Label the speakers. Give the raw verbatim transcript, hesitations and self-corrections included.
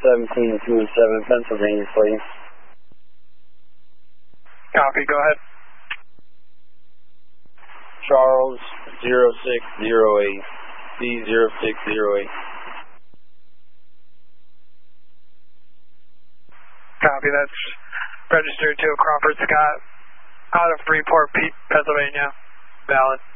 Speaker 1: seventeen two seven, Pennsylvania, please.
Speaker 2: Copy, go ahead.
Speaker 1: Charles zero six zero eight, C zero six zero eight.
Speaker 2: Copy, that's registered to Crawford Scott out of Freeport, Pennsylvania. Valid.